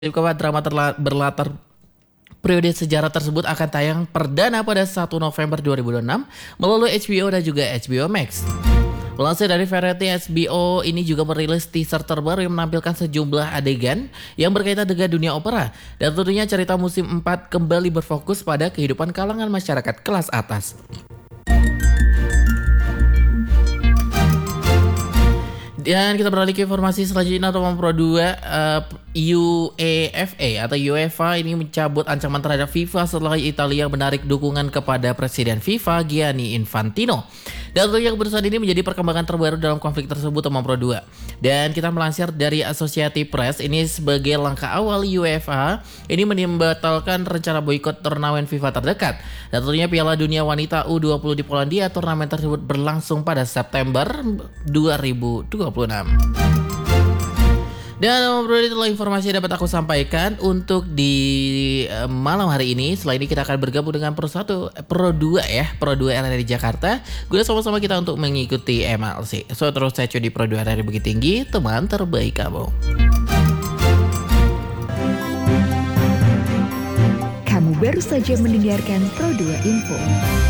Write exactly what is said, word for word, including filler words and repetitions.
Keempat drama terla- berlatar periode sejarah tersebut akan tayang perdana pada satu November dua ribu dua puluh enam melalui H B O dan juga H B O Max. Melansir dari Variety, H B O ini juga merilis teaser terbaru yang menampilkan sejumlah adegan yang berkaitan dengan dunia opera. Dan tentunya cerita musim empat kembali berfokus pada kehidupan kalangan masyarakat kelas atas. Dan kita beralih ke informasi selanjutnya. Nomor Pro dua, uh, UEFA atau UEFA ini mencabut ancaman terhadap FIFA setelah Italia menarik dukungan kepada Presiden FIFA Gianni Infantino. Dan tentunya keputusan ini menjadi perkembangan terbaru dalam konflik tersebut, Nomor Pro dua. Dan kita melansir dari Associated Press, ini sebagai langkah awal UEFA ini membatalkan rencana boikot turnamen FIFA terdekat. Dan tentunya Piala Dunia Wanita U dua puluh di Polandia, turnamen tersebut berlangsung pada September dua ribu dua puluh enam. Dan itulah informasi yang dapat aku sampaikan untuk di uh, malam hari ini. Setelah ini kita akan bergabung dengan Pro satu, Pro dua ya, Pro dua R R I Jakarta. Gue sama-sama kita untuk mengikuti M L C. So terus saya di Pro dua R R I Bukit Tinggi, teman terbaik kamu. Kamu baru saja mendengarkan Pro dua Info.